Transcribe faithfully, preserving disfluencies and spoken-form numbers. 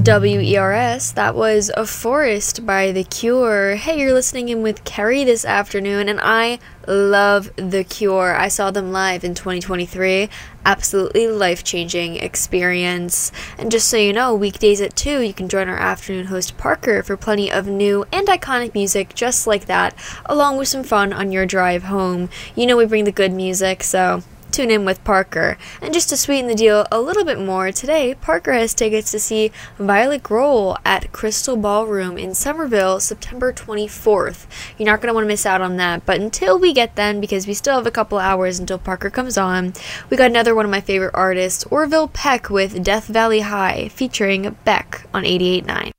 W E R S, that was A Forest by The Cure. Hey, you're listening in with Kerry this afternoon, and I love The Cure. I saw them live in twenty twenty-three. Absolutely life-changing experience. And just so you know, weekdays at two, you can join our afternoon host Parker for plenty of new and iconic music just like that, along with some fun on your drive home. You know we bring the good music, so tune in with Parker. And just to sweeten the deal a little bit more, today Parker has tickets to see Violet Grohl at Crystal Ballroom in Somerville, September twenty-fourth. You're not going to want to miss out on that, but until we get then, because we still have a couple hours until Parker comes on, we got another one of my favorite artists, Orville Peck with Death Valley High, featuring Beck on eighty-eight point nine.